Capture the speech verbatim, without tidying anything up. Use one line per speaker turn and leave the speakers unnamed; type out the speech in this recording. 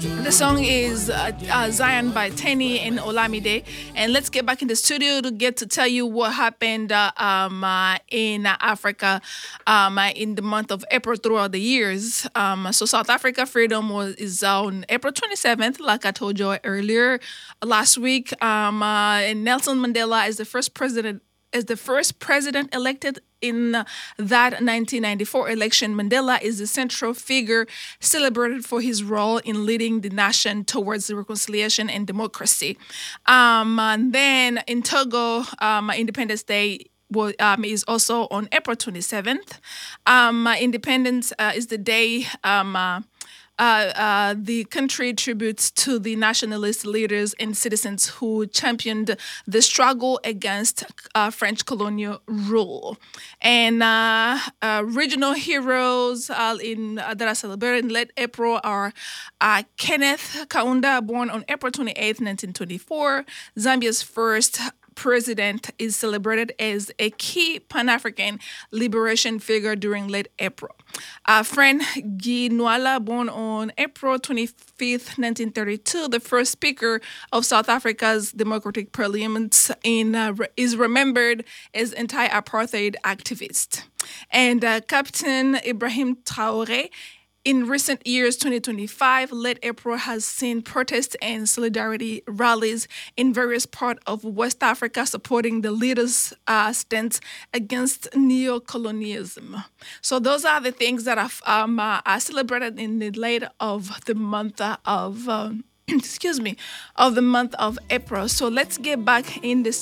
The song is uh, uh, Zion by Tenny and Olamide. And let's get back in the studio to get to tell you what happened uh, um, uh, in uh, Africa um, uh, in the month of April throughout the years. Um, so South Africa freedom was is on April twenty-seventh, like I told you earlier last week. Um, uh, and Nelson Mandela is the first president is the first president elected in uh, that nineteen ninety-four election. Mandela is the central figure celebrated for his role in leading the nation towards reconciliation and democracy. Um, and then in Togo, um, Independence Day was, um, is also on April twenty-seventh. Um, Independence uh, is the day um, uh, Uh, uh, the country tributes to the nationalist leaders and citizens who championed the struggle against uh, French colonial rule. And uh, uh, regional heroes uh, in uh, that are celebrated in late April are uh, Kenneth Kaunda, born on April twenty-eighth, nineteen twenty-four, Zambia's first president, is celebrated as a key Pan-African liberation figure during late April. Uh, Fred Ginwala, born on April twenty-fifth, nineteen thirty-two, the first speaker of South Africa's democratic parliament, in, uh, is remembered as anti-apartheid activist. And uh, Captain Ibrahim Traoré, in recent years, twenty twenty-five, late April has seen protests and solidarity rallies in various parts of West Africa supporting the leaders' uh, stance against neocolonialism. So those are the things that are, um, uh, are celebrated in the late of the month of um, excuse me, of the month of April. So let's get back in the